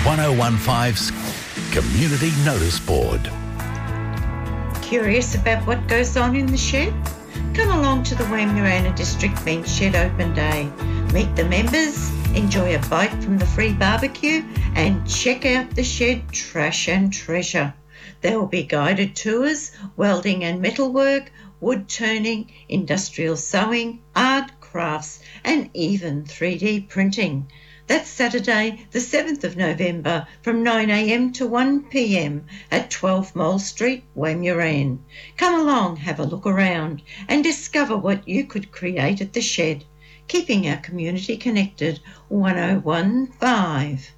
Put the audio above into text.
1015's Community Notice Board. Curious about what goes on in the shed? Come along to the Wamurana District Bench Shed Open Day. Meet the members, enjoy a bite from the free barbecue, and check out the shed trash and treasure. There will be guided tours, welding and metalwork, wood turning, industrial sewing, art, crafts, and even 3D printing. That's Saturday, the 7th of November, from 9am to 1pm at 12 Mole Street, Wamurana. Come along, have a look around, and discover what you could create at the shed. Keeping our community connected. 1015.